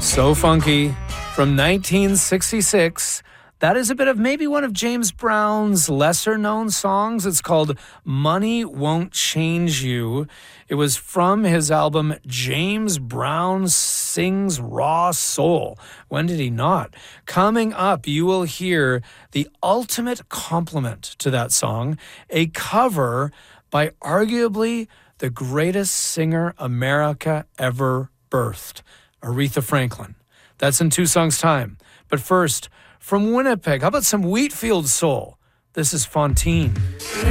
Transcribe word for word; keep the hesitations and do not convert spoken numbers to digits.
So Funky from nineteen sixty-six. That is a bit of maybe one of James Brown's lesser-known songs. It's called Money Won't Change You. It was from his album James Brown Sings Raw Soul. When did he not? Coming up, you will hear the ultimate compliment to that song, a cover by arguably the greatest singer America ever birthed, Aretha Franklin. That's in two songs' time. But first, from Winnipeg, how about some Wheatfield soul? This is Fontaine.